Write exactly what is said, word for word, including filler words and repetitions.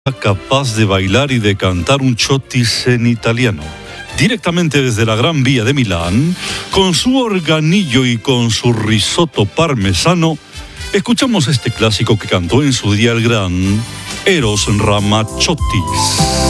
capaz de bailar y de cantar un chotis en italiano. Directamente desde la Gran Vía de Milán, con su organillo y con su risotto parmesano, escuchamos este clásico que cantó en su día el gran Eros Ramazzotti.